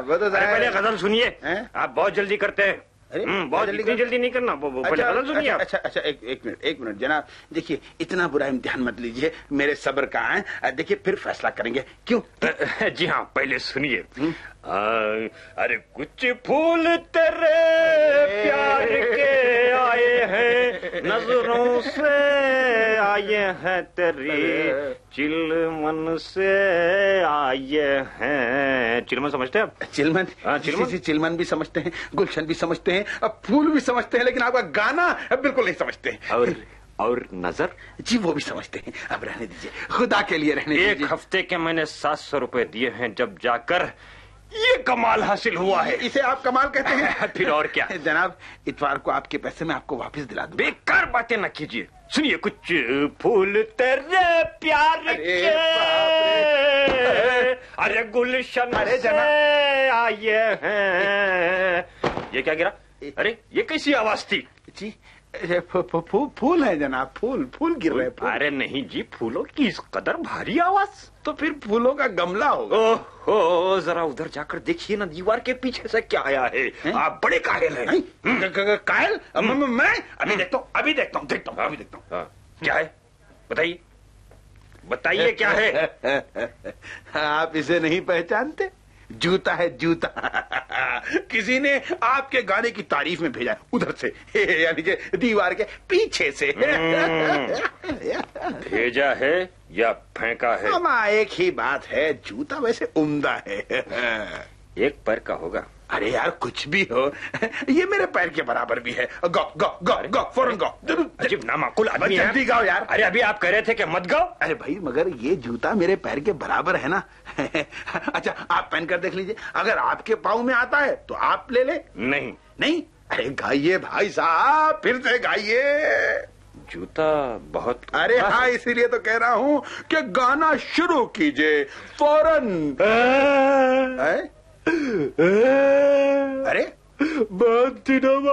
वो तो पहले गजल सुनिए, आप बहुत जल्दी करते हैं। बहुत जल्दी नहीं करना, वो पहले गजल सुनिए। अच्छा एक मिनट जनाब, देखिए इतना बुरा इम्तिहान मत लीजिए, मेरे सब्र का है, देखिए फिर फैसला करेंगे। क्यों? जी हाँ, पहले सुनिए। अरे कुछ फूल तेरे प्यार के आए हैं, नजरों से आए हैं, तेरी चिलमन से आए हैं। चिलमन समझते हैं आप? चिलमन? चिलमन भी समझते हैं, गुलशन भी समझते हैं, अब फूल भी समझते हैं, लेकिन आपका गाना बिल्कुल नहीं समझते। और नजर? जी वो भी समझते हैं। अब रहने दीजिए, खुदा के लिए रहने दीजिए। 1 हफ्ते के मैंने 700 रुपए दिए हैं, जब जाकर ये कमाल हासिल हुआ है। इसे आप कमाल कहते हैं? फिर और क्या जनाब, इतवार को आपके पैसे मैं आपको वापस दिला दूंगा। बेकार बातें न कीजिए। सुनिए, कुछ फूल तेरे प्यार के, अरे गुलशन से आए हैं। ये क्या गिरा? अरे ये कैसी आवाज थी? जी फूल है जनाब, फूल गिर रहे हैं। अरे नहीं जी, फूलों की इस कदर भारी आवाज? तो फिर फूलों का गमला होगा। ओहो, जरा उधर जाकर देखिए ना, दीवार के पीछे से क्या आया है। आप बड़े कायल हैं। कायल? मैं अभी देखता हूँ। क्या है बताइए क्या है? आप इसे नहीं पहचानते? जूता है, जूता। किसी ने आपके गाने की तारीफ में भेजा उधर से, यानी कि दीवार के पीछे से। भेजा है या फेंका है? मामा एक ही बात है, जूता वैसे उम्दा है। एक पैर का होगा। अरे यार कुछ भी हो, ये मेरे पैर के बराबर भी है। गो फौरन गो। अजीब नामाकुल आदमी है। जल्दी गाओ यार। अरे अभी आप कह रहे थे कि मत गाओ। अरे भाई मगर ये जूता मेरे पैर के बराबर है ना। अच्छा आप पहन कर देख लीजिए, अगर आपके पाँव में आता है तो आप ले ले। नहीं? अरे गाइए भाई साहब, फिर से गाइए। जूता बहुत। अरे हाँ, इसीलिए तो कह रहा हूँ कि गाना शुरू कीजिए फौरन। अरे बहुत दिनों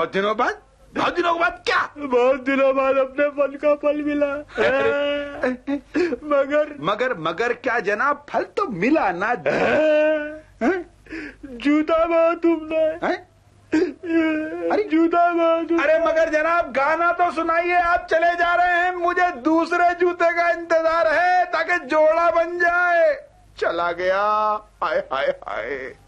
बाद क्या? बहुत दिनों बाद अपने फल का फल मिला। मगर क्या जनाब, फल तो मिला ना। जूता बहुत उम्दा है। अरे जूता बहुत। अरे मगर जनाब गाना तो सुनाइए, आप चले जा रहे हैं, मुझे दूसरे जूते का इंतजार है ताकि जोड़ा बन जाए। चला गया, हाय हाय हाय।